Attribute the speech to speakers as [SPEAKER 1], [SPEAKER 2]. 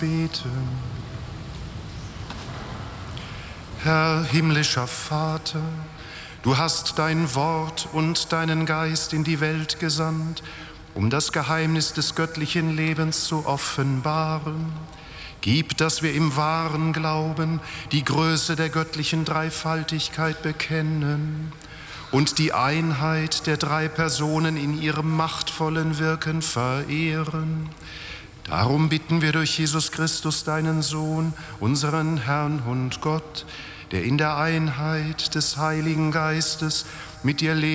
[SPEAKER 1] beten. Herr himmlischer Vater, du hast dein Wort und deinen Geist in die Welt gesandt, um das Geheimnis des göttlichen Lebens zu offenbaren. Gib, dass wir im wahren Glauben die Größe der göttlichen Dreifaltigkeit bekennen und die Einheit der drei Personen in ihrem machtvollen Wirken verehren. Darum bitten wir durch Jesus Christus, deinen Sohn, unseren Herrn und Gott, der in der Einheit des Heiligen Geistes mit dir lebt